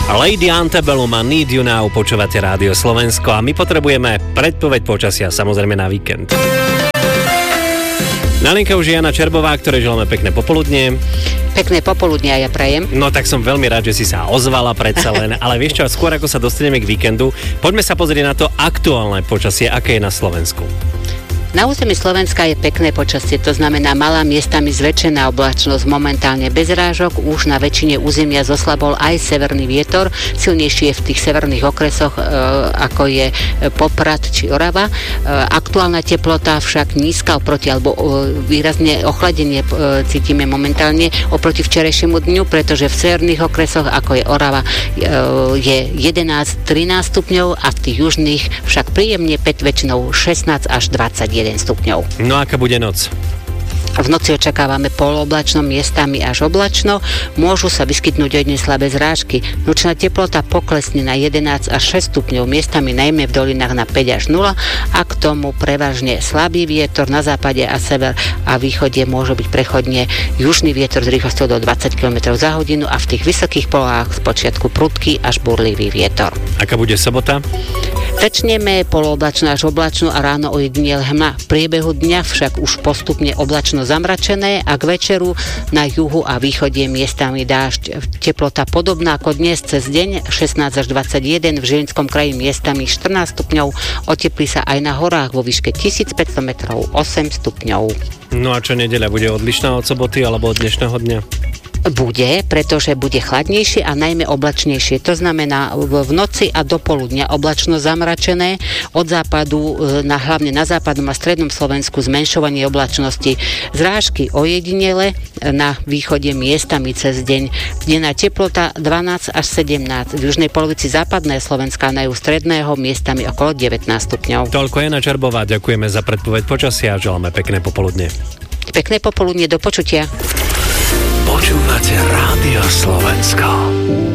Lady Antebellum a Need You Now, počúvate Rádio Slovensko a my potrebujeme predpoveď počasia, samozrejme na víkend. Na linke už je Jana Čerbová, ktorej želáme pekné popoludnie. Pekné popoludne ja prajem. No tak som veľmi rád, že si sa ozvala predsa len, ale vieš čo, skôr ako sa dostaneme k víkendu, poďme sa pozrieť na to aktuálne počasie, aké je na Slovensku. Na území Slovenska je pekné počasie, to znamená malá miestami zväčšená oblačnosť, momentálne bez rážok, už na väčšine územia zoslabol aj severný vietor, silnejší je v tých severných okresoch, ako je Poprad či Orava. Aktuálna teplota však nízka oproti, alebo výrazne ochladenie cítime momentálne oproti včerajšiemu dňu, pretože v severných okresoch, ako je Orava, je 11-13 stupňov a v tých južných však príjemne väčšinou 16 až 21 stupňov. No aká bude noc? V noci očakávame poloblačno, miestami až oblačno. Môžu sa vyskytnúť jedne slabé zrážky. Nočná teplota poklesne na 11 až 6 stupňov, miestami najmä v dolinách na 5 až 0 a k tomu prevažne slabý vietor na západe a sever a východe môže byť prechodne južný vietor s rýchlosťou do 20 km za hodinu a v tých vysokých polohách spočiatku prudký až burlivý vietor. Aká bude sobota? Začneme polooblačno až oblačno a ráno ojediniel hmla. V priebehu dňa však už postupne oblačno zamračené a k večeru na juhu a východe miestami dážď. Teplota podobná ako dnes cez deň 16 až 21, v Žilinskom kraji miestami 14 stupňov, oteplí sa aj na horách vo výške 1500 metrov 8 stupňov. No a čo nedeľa, bude odlišná od soboty alebo od dnešného dňa? Bude, pretože bude chladnejšie a najmä oblačnejšie. To znamená v noci a do poludnia oblačno zamračené, od západu, hlavne na západnom a strednom Slovensku zmenšovanie oblačnosti. Zrážky ojedinele, na východe miestami cez deň. Denná teplota 12 až 17. V južnej polovici západného Slovenska na juhu stredného miestami okolo 19 stupňov. Toľko Jana Čerbová, ďakujeme za predpoveď počasia a želáme pekné popoludne. Pekné popoludne, do počutia. Počúvate Rádio Slovensko.